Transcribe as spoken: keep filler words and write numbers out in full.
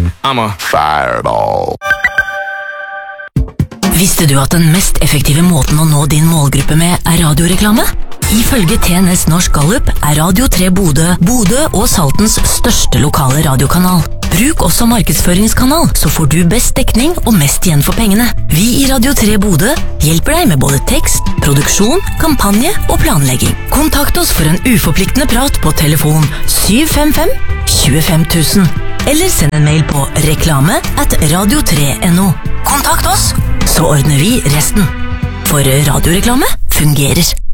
I'm a fireball. Visste du at den mest effektive måten å nå din målgruppe med er radioreklame? Ifølge T N S Norsk Gallup er Radio tre Bodø, Bodø og Saltens største lokale radiokanal. Bruk også markedsføringskanal, så får du best dekning og mest igjen for pengene. Vi i Radio tre Bodø hjelper deg med både tekst, produksjon, kampanje og planlegging. Kontakt oss for en uforpliktende prat på telefon syv fem fem to fem tusen, eller send en mail på reklame at radio tre punktum no. Kontakt oss, så ordner vi resten. For radioreklame fungerer.